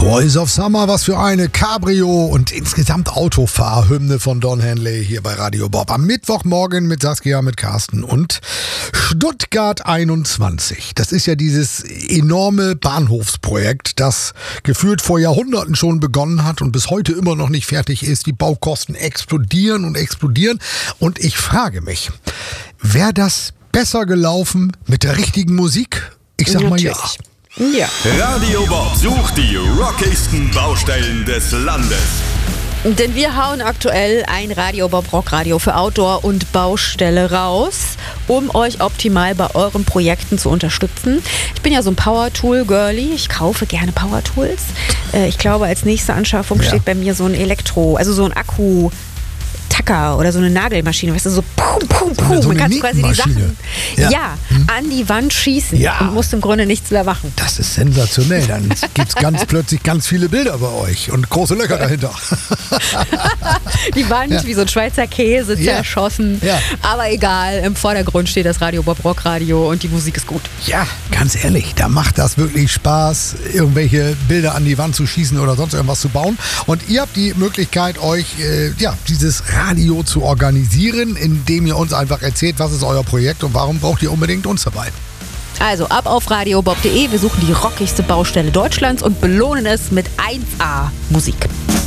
Boys of Summer, was für eine Cabrio und insgesamt Autofahrhymne von Don Henley hier bei Radio Bob. Am Mittwochmorgen mit Saskia, mit Carsten und Stuttgart 21. Das ist ja dieses enorme Bahnhofsprojekt, das gefühlt vor Jahrhunderten schon begonnen hat und bis heute immer noch nicht fertig ist. Die Baukosten explodieren und explodieren. Und ich frage mich, wäre das besser gelaufen mit der richtigen Musik? Ich sag mal ja. Ja. Radio Bob sucht die rockigsten Baustellen des Landes. Denn wir hauen aktuell ein Radio Bob Rockradio für Outdoor und Baustelle raus, um euch optimal bei euren Projekten zu unterstützen. Ich bin ja so ein Power-Tool-Girlie. Ich kaufe gerne Power-Tools. Ich glaube, als nächste Anschaffung steht bei mir so ein so ein Akku-Tacker oder so eine Nagelmaschine, weißt du, so pum, pum, pum. Man kann quasi die Sachen an die Wand schießen und muss im Grunde nichts mehr machen. Das ist sensationell. Dann gibt es plötzlich ganz viele Bilder bei euch und große Löcher dahinter. Die Wand wie so ein Schweizer Käse zerschossen. Ja. Aber egal, im Vordergrund steht das Radio Bob Rockradio und die Musik ist gut. Ja, ganz ehrlich, da macht das wirklich Spaß, irgendwelche Bilder an die Wand zu schießen oder sonst irgendwas zu bauen. Und ihr habt die Möglichkeit, euch dieses Radio zu organisieren, indem ihr uns einfach erzählt, was ist euer Projekt und warum braucht ihr unbedingt uns dabei. Also ab auf radiobob.de, wir suchen die rockigste Baustelle Deutschlands und belohnen es mit 1A Musik.